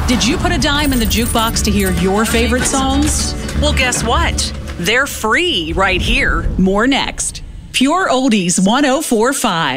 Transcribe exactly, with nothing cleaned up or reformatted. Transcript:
Did you put a dime in the jukebox to hear your favorite songs? Well, guess what? They're free right here. More next. Pure Oldies one oh four point five.